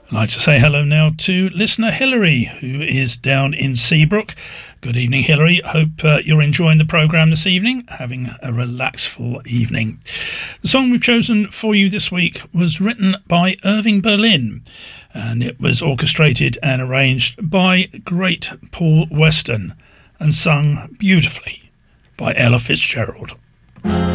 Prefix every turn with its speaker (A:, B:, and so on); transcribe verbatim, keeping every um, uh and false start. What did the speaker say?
A: I'd like to say hello now to listener Hilary, who is down in Seabrook. Good evening, Hilary. Hope uh, you're enjoying the programme this evening, having a relaxful evening. The song we've chosen for you this week was written by Irving Berlin, and it was orchestrated and arranged by great Paul Weston and sung beautifully by Ella Fitzgerald.